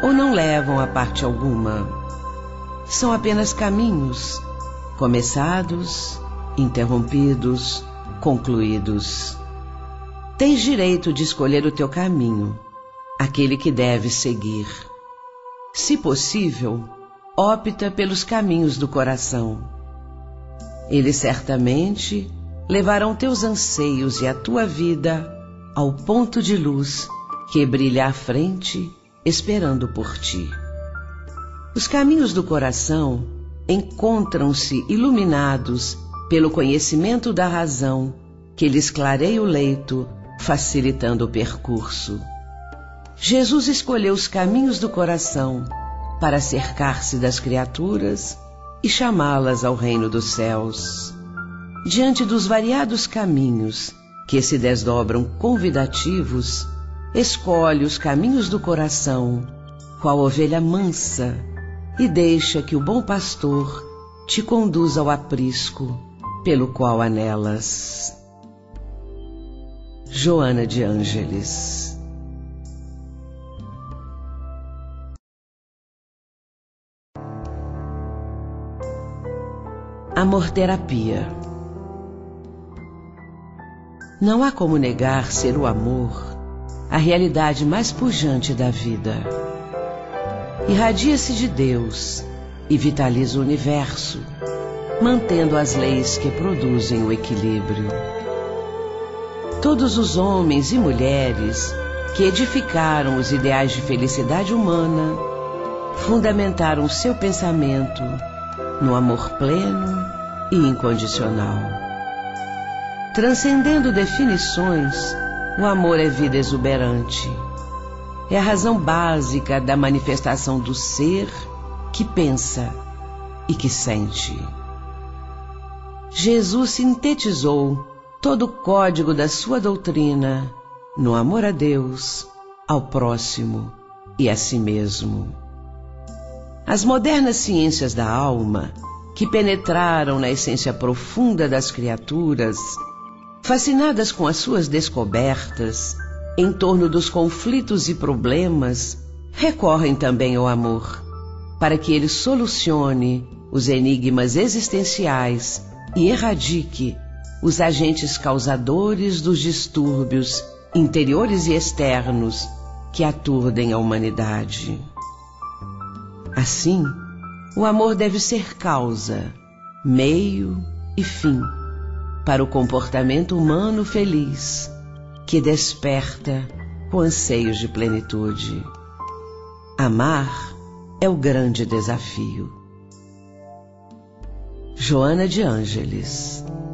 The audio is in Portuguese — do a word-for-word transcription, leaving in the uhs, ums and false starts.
ou não levam a parte alguma. São apenas caminhos, começados, interrompidos, concluídos. Tens direito de escolher o teu caminho, aquele que deves seguir. Se possível, opta pelos caminhos do coração. Eles certamente levarão teus anseios e a tua vida ao ponto de luz que brilha à frente, esperando por ti. Os caminhos do coração encontram-se iluminados pelo conhecimento da razão, que lhes clareia o leito, facilitando o percurso. Jesus escolheu os caminhos do coração para cercar-se das criaturas e chamá-las ao reino dos céus. Diante dos variados caminhos que se desdobram convidativos, escolhe os caminhos do coração, qual ovelha mansa, e deixa que o bom pastor te conduza ao aprisco pelo qual anelas. Joana de Ângeles. Amor-terapia. Não há como negar ser o amor a realidade mais pujante da vida. Irradia-se de Deus e vitaliza o universo, mantendo as leis que produzem o equilíbrio. Todos os homens e mulheres que edificaram os ideais de felicidade humana fundamentaram seu pensamento no amor pleno e incondicional. Transcendendo definições, o amor é vida exuberante. É a razão básica da manifestação do ser que pensa e que sente. Jesus sintetizou todo o código da sua doutrina no amor a Deus, ao próximo e a si mesmo. As modernas ciências da alma, que penetraram na essência profunda das criaturas, fascinadas com as suas descobertas em torno dos conflitos e problemas, recorrem também ao amor, para que ele solucione os enigmas existenciais e erradique os agentes causadores dos distúrbios interiores e externos que aturdem a humanidade. Assim, o amor deve ser causa, meio e fim para o comportamento humano feliz que desperta com anseios de plenitude. Amar é o grande desafio. Joana de Ângeles.